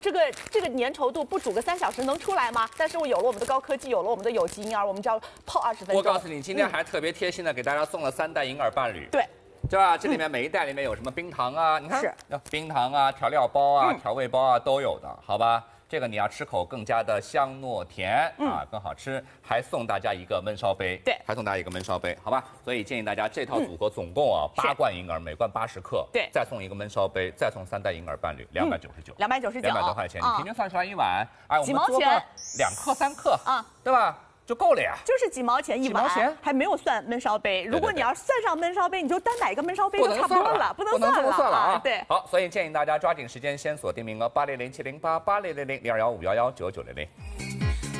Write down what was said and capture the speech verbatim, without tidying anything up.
这个这个粘稠度不煮个三小时能出来吗？但是我有了我们的高科技，有了我们的有机银耳，我们只要泡二十分钟。 我告诉你，今天还特别贴心的给大家送了三袋银耳伴侣。 对。 对吧？这里面每一袋里面有什么冰糖啊？你看， 是冰糖啊、调料包啊、 嗯、 调味包啊都有的，好吧？这个你要吃口更加的香糯甜、嗯、啊，更好吃。还送大家一个焖烧杯， 对， 还送大家一个焖烧杯，好吧？所以建议大家这套组合总共啊八、嗯、罐银耳，每罐八十克， 对， 再送一个焖烧杯，再送三袋银耳伴侣，两百九十九， 两百九十九， 两百多块钱，你平均算出来一碗，哎，我们做个两克三克啊， 对吧？ 就够了呀， 就是几毛钱一碗，还没有算焖烧杯。如果你要算上焖烧杯，你就单买一个焖烧杯就差不多了，不能算了， 算了啊！ 对， 好，所以建议大家抓紧时间先锁定名额八零零七零八八零零零零二幺五幺幺九九零零。